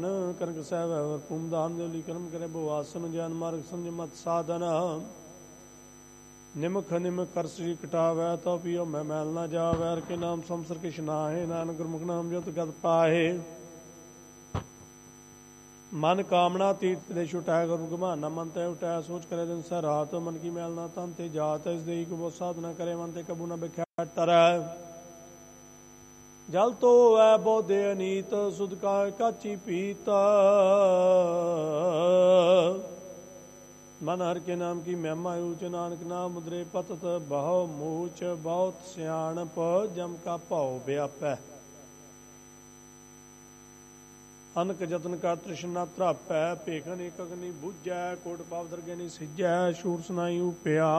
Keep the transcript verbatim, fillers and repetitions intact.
ਕਰਕ ਸਹਿਬ ਹੈ ਭੂਮ ਦਾਨ ਜੋਲੀ ਕਰਮ ਕਰੇ ਬੋ ਆਸਨ ਜਨ ਮਾਰਗ ਸਮਝ ਮਤ ਸਾਧਨ ਨਿਮਖ ਨਿਮਖ ਕਰ ਸ੍ਰੀ ਕਟਾਵੈ ਤਉ ਪੀਓ ਮੈਂ ਮੈਲ ਨਾ ਜਾਵੈ ਹਰਿ ਕੇ ਨਾਮ ਸੰਸਰ ਕਿਛ ਨਾਹਿ ਨਾਨਕ ਗੁਰਮੁਖ ਨਾਮ ਜਤ ਗਤ ਪਾਹੇ ਮਨ ਕਾਮਣਾ ਤੀਰਥ ਦੇ ਛੁਟਾਇ ਗੁਰੂ ਗਮਾਨਾ ਮਨ ਤੇ ਉਟਾਇ ਸੋਚ ਕਰੇ ਦਿਨ ਸਹਿ ਰਾਤ ਮਨ ਕੀ ਮੈਲ ਨਾ ਤਨ ਤੇ ਜਾਤ ਇਸ ਦੇਈ ਕੋ ਸਾਧਨਾ ਕਰੇ ਮਨ ਤੇ ਕਬੂ ਨਾ ਬਿਖਿਆ ਟਰੈ ਜਲ ਤੋ ਐ ਬੋਧੇ ਅਨੀਤ ਸੁਧ ਕਾ ਕਾਚੀ ਪੀਤ ਮਨ ਹਰਿ ਕੇ ਨਾਮ ਕੀ ਮਹਿਮਾ ਊਚ ਨਾਨਕ ਨਾਮ ਮੁਦਰੇ ਪਤਤ ਬਹੁ ਮੂਚ ਬਹੁਤ ਸਿਆਣਪ ਜਮ ਕਾ ਭਉ ਵਿਆਪੈ ਅਨਕ ਜਤਨ ਕਾ ਤ੍ਰਿਸ਼ਨਾ ਧਰਾਪੈ ਭੇਖ ਅਨੇਕ ਅਗਨੀ ਬੁਝੈ ਕੋਟ ਪਾਪ ਦਰਗੇ ਨੀ ਸਿਜੈ ਸ਼ੂਰ ਸੁਨਾਈ ਉਪਿਆ